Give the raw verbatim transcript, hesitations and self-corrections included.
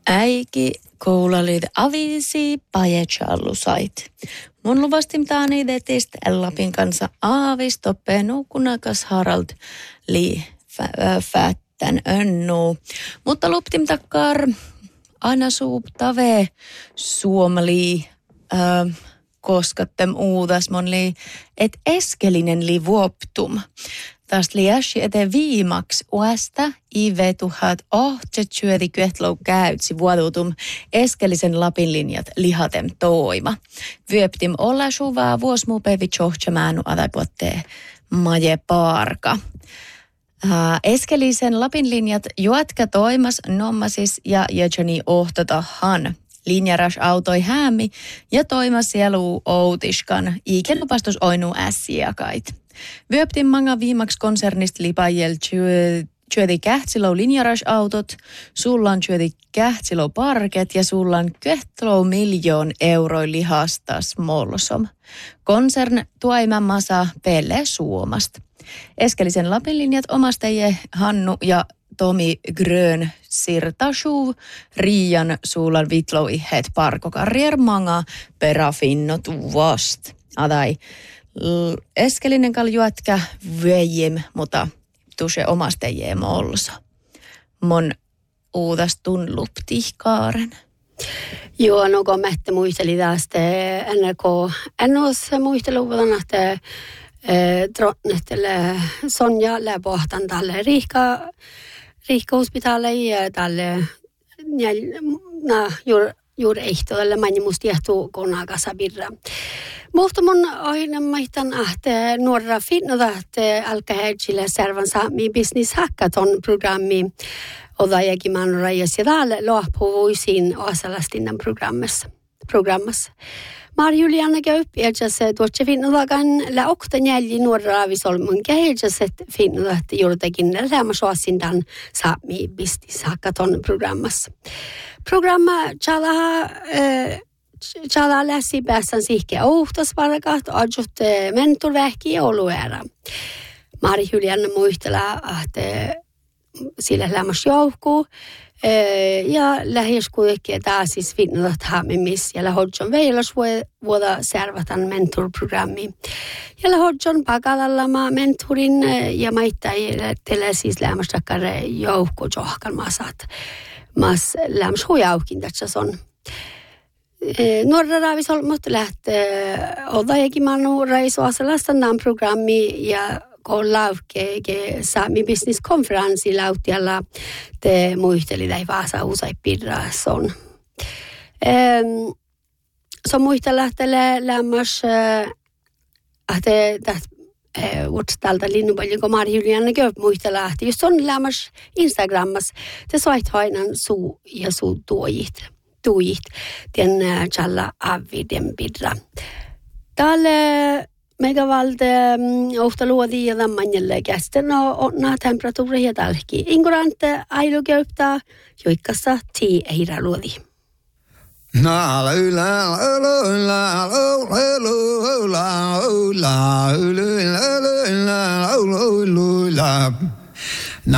Äiki koulalit avisi pajetsallusait. Mun luvastim taani detist Lapin kanssa aavis toppeen nukunakas Harald li fättän önnu. Mutta luptim takkar aina suup tave suomali äh, koskattem uudas mon li et eskelinen li vuoptum. Tästä liäsi eteen viimaks uesta ive tuhat ohtsetsyöti kyhtlou käytsi vuodutum eskelisen Lapin linjat lihatem toima. Vyöptim olla suvaa vuosmuupevi tjohtsamäänu adaipuottee maje parka. Uh, eskelisen Lapin linjat juotka toimas nommasis ja jätsäni ohtotahan. Linjaras autoi häämi ja toimas sielu outiskan ikenopastus oinu ässiakait. Vyöptin manga viimaks konsernist lipajel tjödi kähtsilou linjarasautot, sullan tjödi kähtsilou parket ja sullan köhtlou miljoon euroi lihastas molsom. Konsern tuaiman masa pelle Suomast. Eskelisen Lapin linjat omastaje Hannu ja Tomi Grön Sirtashuv, Riian suulan vitloi het parkokarrier manga perafinnot vast. Adai eskelinen kaljuatka vejem, mutta tuse omastaje molso. Mon uudastun luptihkaaren. Joo, no kun mätte muisteli tästä N R K. En ole muisteluvuodan, että drottnettele Sonja läpohtan tälle Riikka Riikka hospitaale ja tälle na juuri juuri ehtoille mani musta jahtuu konakassa birra. Mutta mun aina maihtan ahte nuorra finnoda että alkaheitsille servan saami business hackathon programmi odajakin man rajas ja täällä lohpuvuisiin osalastinnan programmassa. programmassa. Marjuliana käy ja se tuossa finnodakan la okta nälji nuorra visolmun kehittäset finnoda että juurtakin lämä suosin tämän saami business hackathon programmassa. Programma chala chala läsi päässän sihkeä ohtasvarkat ajut mentorvähki oluera. Mari Juliana muistella että sillä lämmäs joukku ja lähes kuitenkin taas siis finnodat haamimis ja lähodjon veilos vuoda servatan mentorprogrammi. Ja lähodjon pakalallama mentorin ja maittajille teille siis lämmäs takkare joukku johkalmasat. Mas lämmäs huijaukin tässä on. Nuorra raavisolmot lähtee odajakin manu raisuaselasta tämän programmi ja kollauke saami business konferenssi lautialla te muisteli tai vaasa usai pirrason. Så muistella lähtee lämmäs että vuotstalta linnupaljon kun Mari Juliana köp muistella että just on lämmäs Instagrammas te soit hainan suu ja suu tuojit. tuijit tien challa aviden pirra. Tälle mega valde ofta luodi ja manjelle kästen on temperatuuri ja talki. Ingorante ailu käyttää joikassa ti eira luodi. Na la la la la la la la la la